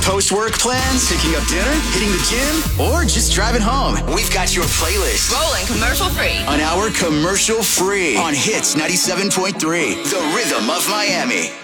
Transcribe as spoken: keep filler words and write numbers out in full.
Post-work plans, picking up dinner, hitting the gym, or just driving home. We've got your playlist. Rolling commercial free. An hour commercial free on Hits ninety-seven point three, the rhythm of Miami.